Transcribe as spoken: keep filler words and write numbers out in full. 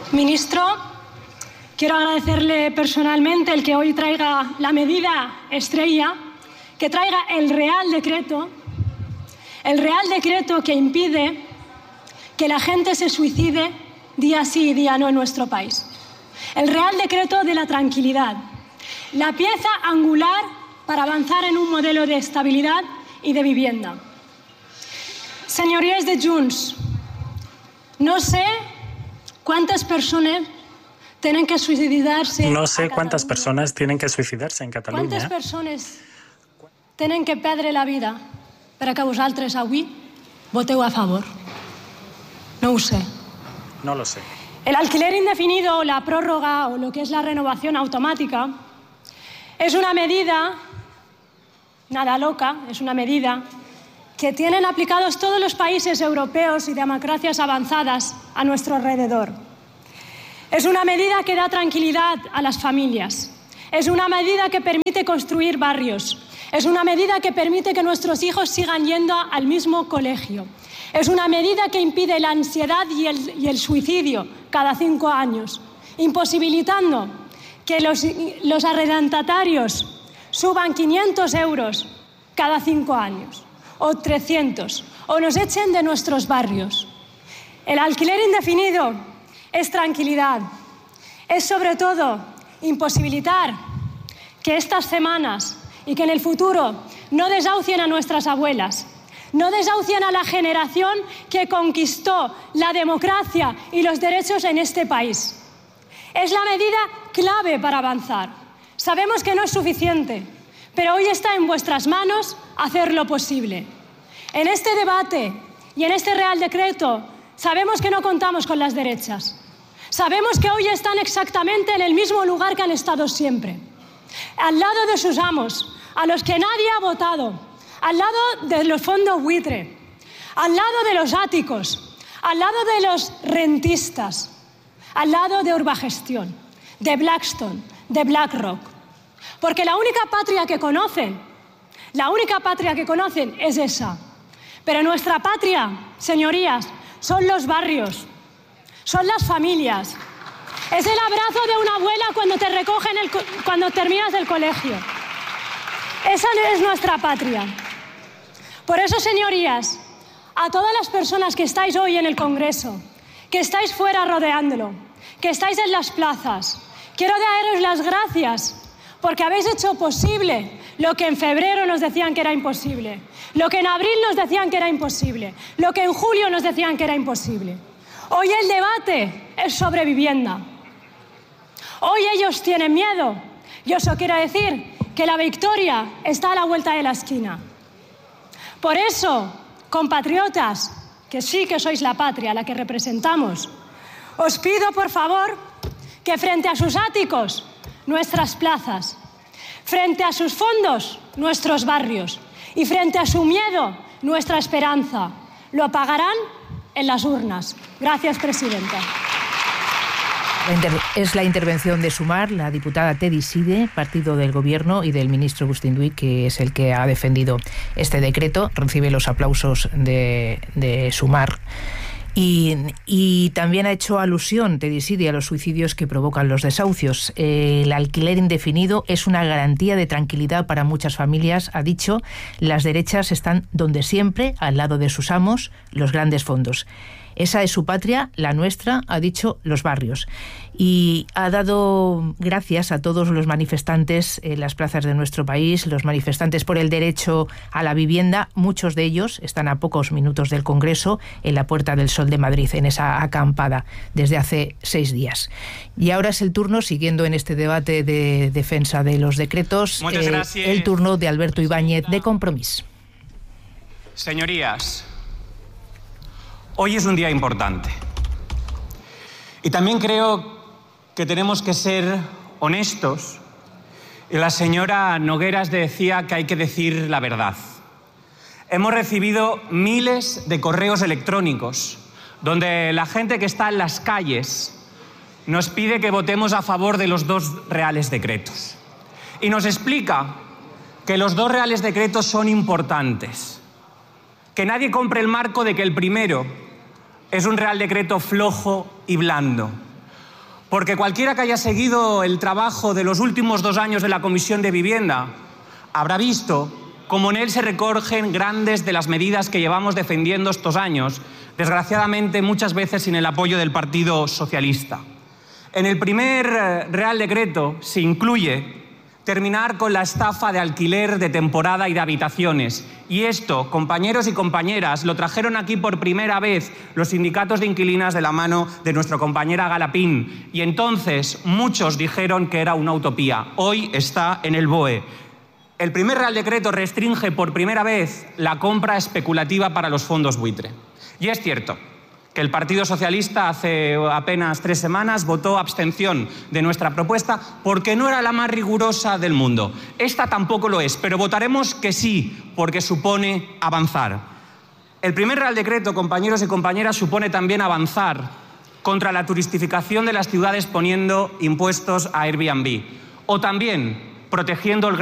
Ministro, quiero agradecerle personalmente el que hoy traiga la medida estrella, que traiga el Real Decreto, el Real Decreto que impide que la gente se suicide día sí y día no en nuestro país. El Real Decreto de la tranquilidad, la pieza angular para avanzar en un modelo de estabilidad y de vivienda. Señorías de Junts, no sé cuántas personas tienen que suicidarse. No sé cuántas personas tienen que suicidarse en Catalunya. ¿Cuántas personas tienen que perdre la vida para que vosaltres avui voteu a favor? No lo sé. No lo sé. El alquiler indefinido, la prórroga o lo que es la renovación automática es una medida, nada loca, es una medida que tienen aplicados todos los países europeos y democracias avanzadas a nuestro alrededor. Es una medida que da tranquilidad a las familias. Es una medida que permite construir barrios. Es una medida que permite que nuestros hijos sigan yendo al mismo colegio. Es una medida que impide la ansiedad y el, y el suicidio cada cinco años, imposibilitando que los, los arrendatarios suban quinientos euros cada cinco años, o trescientos, o nos echen de nuestros barrios. El alquiler indefinido es tranquilidad. Es sobre todo imposibilitar que estas semanas y que en el futuro no desahucien a nuestras abuelas, no desahucien a la generación que conquistó la democracia y los derechos en este país. Es la medida clave para avanzar. Sabemos que no es suficiente, pero hoy está en vuestras manos hacerlo posible. En este debate y en este Real Decreto sabemos que no contamos con las derechas. Sabemos que hoy están exactamente en el mismo lugar que han estado siempre, al lado de sus amos, a los que nadie ha votado, al lado de los fondos buitre, al lado de los áticos, al lado de los rentistas, al lado de Urbagestión, de Blackstone, de BlackRock. Porque la única patria que conocen, la única patria que conocen es esa. Pero nuestra patria, señorías, son los barrios, son las familias. Es el abrazo de una abuela cuando te recogen el, cuando terminas el colegio. Esa es nuestra patria. Por eso, señorías, a todas las personas que estáis hoy en el Congreso, que estáis fuera rodeándolo, que estáis en las plazas, quiero daros las gracias porque habéis hecho posible lo que en febrero nos decían que era imposible, lo que en abril nos decían que era imposible, lo que en julio nos decían que era imposible. Hoy el debate es sobre vivienda. Hoy ellos tienen miedo. Yo eso quiero decir que la victoria está a la vuelta de la esquina. Por eso, compatriotas, que sí que sois la patria, la que representamos, os pido, por favor, que frente a sus áticos, nuestras plazas, frente a sus fondos, nuestros barrios, y frente a su miedo, nuestra esperanza, lo pagarán en las urnas. Gracias, presidenta. Es la intervención de Sumar, la diputada Teddy Side, partido del Gobierno, y del ministro Agustín Duy, que es el que ha defendido este decreto. Recibe los aplausos de, de Sumar. Y, y también ha hecho alusión Teddy Side a los suicidios que provocan los desahucios. Eh, el alquiler indefinido es una garantía de tranquilidad para muchas familias, ha dicho. Las derechas están donde siempre, al lado de sus amos, los grandes fondos. Esa es su patria, la nuestra, ha dicho, los barrios. Y ha dado gracias a todos los manifestantes en las plazas de nuestro país, los manifestantes por el derecho a la vivienda. Muchos de ellos están a pocos minutos del Congreso, en la Puerta del Sol de Madrid, en esa acampada, desde hace seis días. Y ahora es el turno, siguiendo en este debate de defensa de los decretos, eh, el turno de Alberto Ibáñez, de Compromís. Señorías, hoy es un día importante y también creo que tenemos que ser honestos. Y la señora Nogueras decía que hay que decir la verdad. Hemos recibido miles de correos electrónicos donde la gente que está en las calles nos pide que votemos a favor de los dos reales decretos. Y nos explica que los dos reales decretos son importantes. Que nadie compre el marco de que el primero es un real decreto flojo y blando. Porque cualquiera que haya seguido el trabajo de los últimos dos años de la Comisión de Vivienda habrá visto cómo en él se recogen grandes de las medidas que llevamos defendiendo estos años, desgraciadamente muchas veces sin el apoyo del Partido Socialista. En el primer Real Decreto se incluye terminar con la estafa de alquiler de temporada y de habitaciones. Y esto, compañeros y compañeras, lo trajeron aquí por primera vez los sindicatos de inquilinas de la mano de nuestra compañera Galapín. Y entonces muchos dijeron que era una utopía. Hoy está en el B O E. El primer Real Decreto restringe por primera vez la compra especulativa para los fondos buitre. Y es cierto que el Partido Socialista hace apenas tres semanas votó abstención de nuestra propuesta porque no era la más rigurosa del mundo. Esta tampoco lo es, pero votaremos que sí, porque supone avanzar. El primer Real Decreto, compañeros y compañeras, supone también avanzar contra la turistificación de las ciudades poniendo impuestos a Airbnb, o también protegiendo el